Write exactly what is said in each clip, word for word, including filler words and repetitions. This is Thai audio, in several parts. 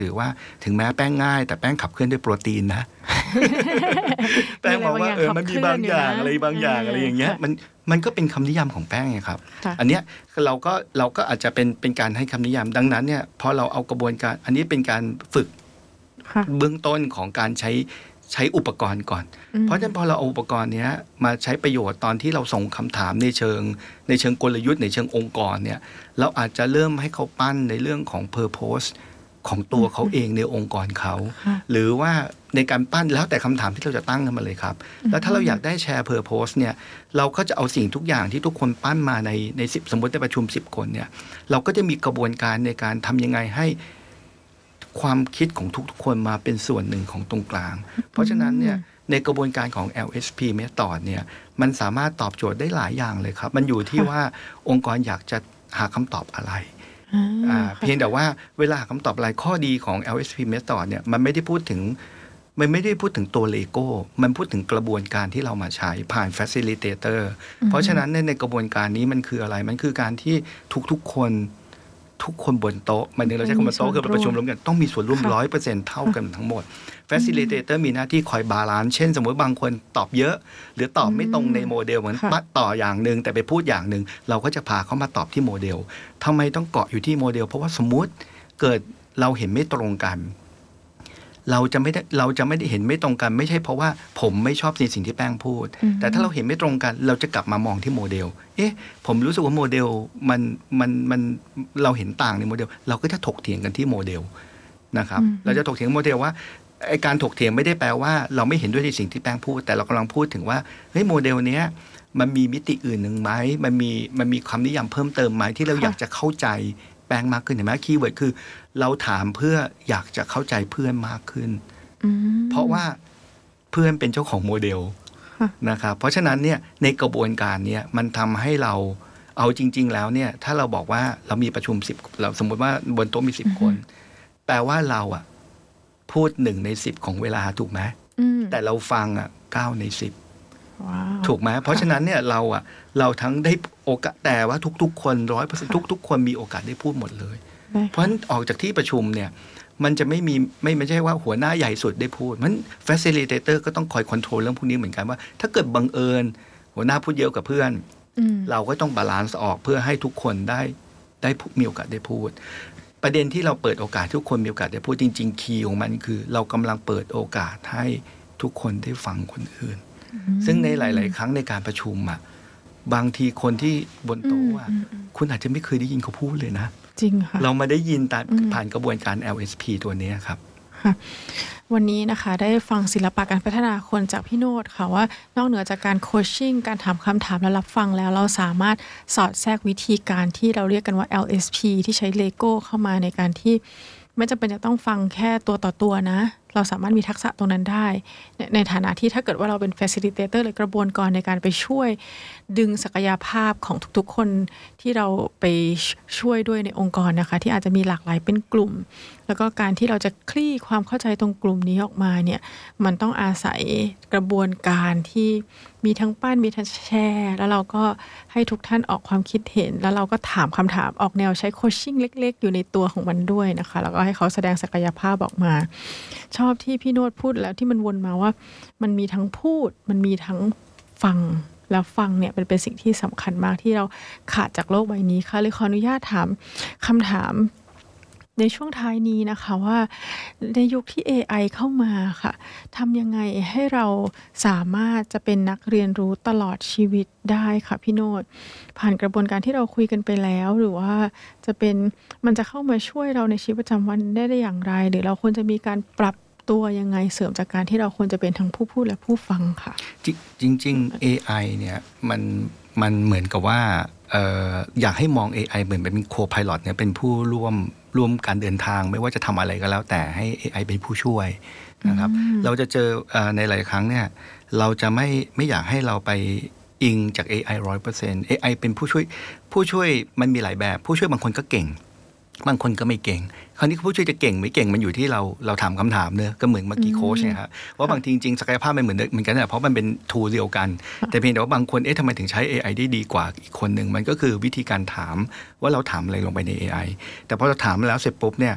หรือว่าถึงแม้แป้งง่ายแต่แป้งขับเคลื่อนด้วยโปรตีนนะ แป้งบอกว่าเออมันมีบางอย่างอะไรบางอย่างอะไรอย่างเงี้ยมันมันก็เป็นคำนิยามของแป้งไงครับอันเนี้ยเราก็เราก็อาจจะเป็นเป็นการให้คำนิยามดังนั้นเนี่ยพอเราเอากระบวนการอันนี้เป็นการฝึกเบื้องต้นของการใช้ใช้อุปกรณ์ก่อนเพราะฉะนั้นพอเราเอาอุปกรณ์เนี้ยมาใช้ประโยชน์ตอนที่เราส่งคำถามในเชิงในเชิงกลยุทธ์ในเชิงองค์กรเนี่ยเราอาจจะเริ่มให้เขาปั้นในเรื่องของ purpose ของตัวเขาเองในองค์กรเขาหรือว่าในการปั้นแล้วแต่คำถามที่เราจะตั้งกันมาเลยครับแล้วถ้าเราอยากได้แชร์ purpose เนี่ยเราก็จะเอาสิ่งทุกอย่างที่ทุกคนปั้นมาในในสิบสมมติในประชุมสิบคนเนี่ยเราก็จะมีกระบวนการในการทำยังไงให้ความคิดของทุกๆคนมาเป็นส่วนหนึ่งของตรงกลางเพราะฉะนั้นเนี่ยในกระบวนการของ แอล เอส พี Method เนี่ยมันสามารถตอบโจทย์ได้หลายอย่างเลยครับมันอยู่ที่ว่าองค์กรอยากจะหาคำตอบอะไรเพียงแต่ว่าเวลาหาคำตอบอะไรข้อดีของ แอล เอส พี Method เนี่ยมันไม่ได้พูดถึงมันไม่ได้พูดถึงตัวเลโก้มันพูดถึงกระบวนการที่เรามาใช้ผ่าน Facilitator เพราะฉะนั้นในกระบวนการนี้มันคืออะไรมันคือการที่ทุกๆคนทุกคนบนโต๊ะมันเราใช้คำว่าโต๊ะคือประชุมร่วมกันต้องมีส่วนร่วม ร้อยเปอร์เซ็นต์ เท่ากันทั้งหมด Facilitator มีหน้าที่คอยบาลานซ์เช่นสมมติบางคนตอบเยอะหรือตอบไม่ตรงในโมเดลเหมือนปัดต่ออย่างนึงแต่ไปพูดอย่างนึงเราก็จะพาเขามาตอบที่โมเดลทำไมต้องเกาะอยู่ที่โมเดลเพราะว่าสมมุติเกิดเราเห็นไม่ตรงกันเราจะไม่ได้เราจะไม่ได้เห็นไม่ตรงกันไม่ใช่เพราะว่าผมไม่ชอบในสิ่งที่แป้งพูดแต่ถ้าเราเห็นไม่ตรงกันเราจะกลับมามองที่โมเดลเอ๊ะผมรู้สึกว่าโมเดลมันมันมันเราเห็นต่างในโมเดลเราก็จะถกเถียงกันที่โมเดลนะครับเราจะถกเถียงโมเดลว่าไอ้การถกเถียงไม่ได้แปลว่าเราไม่เห็นด้วยในสิ่งที่แป้งพูดแต่เรากำลังพูดถึงว่าเฮ้ยโมเดลเนี้ยมันมีมิติอื่นหนึ่งไหมมันมีมันมีคำนิยามเพิ่มเติมไหมที่เราอยากจะเข้าใจแป้งมากขึ้นเห็นไหมคีย์เวิร์ดคือเราถามเพื่ออยากจะเข้าใจเพื่อนมากขึ้นเพราะว่าเพื่อนเป็นเจ้าของโมเดลนะครับเพราะฉะนั้นเนี่ยในกระบวนการเนี่ยมันทำให้เราเอาจริงๆแล้วเนี่ยถ้าเราบอกว่าเรามีประชุมสิบเราสมมติว่าบนโต๊ะมีสิบคนแปลว่าเราอะพูดหนึ่งในสิบของเวลาถูกไหมแต่เราฟังอะเก้าในสิบถูกไหมเพราะฉะนั้นเนี่ยเราอะเราทั้งได้โอกาสแต่ว่าทุกๆคนร้อยเปอร์เซ็นต์ทุกๆคนมีโอกาสได้พูดหมดเลยเพราะฉะนั้นออกจากที่ประชุมเนี่ยมันจะไม่มีไม่ไม่ใช่ว่าหัวหน้าใหญ่สุดได้พูดมัน facilitator ก็ต้องคอยคอนโทรลเรื่องพวกนี้เหมือนกันว่าถ้าเกิดบังเอิญหัวหน้าพูดเยอะกับเพื่อนเราก็ต้องบาลานซ์ออกเพื่อให้ทุกคนได้ได้มีโอกาสได้พูดประเด็นที่เราเปิดโอกาสทุกคนมีโอกาสได้พูดจริงๆคีย์ของมันคือเรากำลังเปิดโอกาสให้ทุกคนได้ฟังคนอื่นซึ่งในหลายๆครั้งในการประชุมอ่ะบางทีคนที่บนโต๊ะอ่ะคุณอาจจะไม่เคยได้ยินเขาพูดเลยนะจริงค่ะเรามาได้ยินตามผ่านกระบวนการ แอล เอส พี ตัวนี้ครับค่ะวันนี้นะคะได้ฟังศิลปะการพัฒนาคนจากพี่โนชค่ะว่านอกเหนือจากการโคชชิ่งการถามคำถามและรับฟังแล้วเราสามารถสอดแทรกวิธีการที่เราเรียกกันว่า แอล เอส พี ที่ใช้เลโก้เข้ามาในการที่ไม่จำเป็นจะต้องฟังแค่ตัวต่อตัวนะเราสามารถมีทักษะตรงนั้นได้ในฐานะที่ถ้าเกิดว่าเราเป็น facilitator หรือกระบวนการในการไปช่วยดึงศักยภาพของทุกๆคนที่เราไปช่วยด้วยในองค์กรนะคะที่อาจจะมีหลากหลายเป็นกลุ่มแล้วก็การที่เราจะคลี่ความเข้าใจตรงกลุ่มนี้ออกมาเนี่ยมันต้องอาศัยกระบวนการที่มีทั้งปั้นมีทั้งแชร์แล้วเราก็ให้ทุกท่านออกความคิดเห็นแล้วเราก็ถามคำถามออกแนวใช้โคชชิ่งเล็กๆอยู่ในตัวของมันด้วยนะคะแล้วก็ให้เขาแสดงศักยภาพออกมาชอบที่พี่โน้ตพูดแล้วที่มันวนมาว่ามันมีทั้งพูดมันมีทั้งฟังแล้วฟังเนี่ยเป็นเป็นสิ่งที่สำคัญมากที่เราขาดจากโลกใบนี้ค่ะเลยขออนุญาตถามคำถามในช่วงท้ายนี้นะคะว่าในยุคที่ เอ ไอ เข้ามาค่ะทำยังไงให้เราสามารถจะเป็นนักเรียนรู้ตลอดชีวิตได้ค่ะพี่โน้ตผ่านกระบวนการที่เราคุยกันไปแล้วหรือว่าจะเป็นมันจะเข้ามาช่วยเราในชีวิตประจำวันได้ได้อย่างไรหรือเราควรจะมีการปรับตัวยังไงเสริมจากการที่เราควรจะเป็นทั้งผู้พูดและผู้ฟังค่ะจริงๆ เอ ไอ เนี่ยมันมันเหมือนกับว่าเอ่ออยากให้มอง เอ ไอ เหมือนเป็นโคไพลอตเนี่ยเป็นผู้ร่วมร่วมการเดินทางไม่ว่าจะทำอะไรก็แล้วแต่ให้ เอ ไอ เป็นผู้ช่วยนะครับเราจะเจอในหลายครั้งเนี่ยเราจะไม่ไม่อยากให้เราไปอิงจาก เอ ไอ หนึ่งร้อยเปอร์เซ็นต์ เอ ไอ เป็นผู้ช่วยผู้ช่วยมันมีหลายแบบผู้ช่วยบางคนก็เก่งบางคนก็ไม่เก่งคราวนี้ผู้ช่วยจะเก่งไม่เก่งมันอยู่ที่เราเราถามคำถามเนอะก็เหมือนเมื่อกี้โค้ชเนี่ยครับว่าบางทีจริงๆศักยภาพมันเหมือนเหมือนกันแหละเพราะมันเป็นทูเดียวกันแต่เพียงแต่ว่าบางคนเอ๊ะทำไมถึงใช้ เอ ไอ ได้ดีกว่าอีกคนหนึ่งมันก็คือวิธีการถามว่าเราถามอะไรลงไปใน เอ ไอ แต่พอเราถามแล้วเสร็จปุ๊บเนี่ย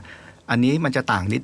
อันนี้มันจะต่างนิด